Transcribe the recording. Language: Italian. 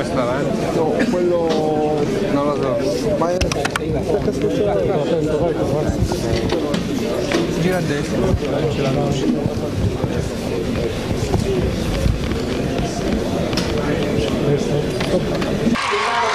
questo avanti? No, quello... Non lo so. Ma è... Perché scucciolato? Attento, vai che fa. Gira a destra. Ce la Destra.